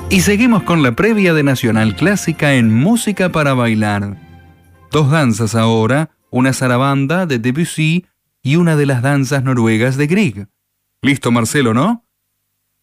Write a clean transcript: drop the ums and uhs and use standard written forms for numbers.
Y seguimos con la previa de Nacional Clásica en Música para Bailar. Dos danzas ahora, una zarabanda de Debussy y una de las danzas noruegas de Grieg. Listo, Marcelo, ¿no?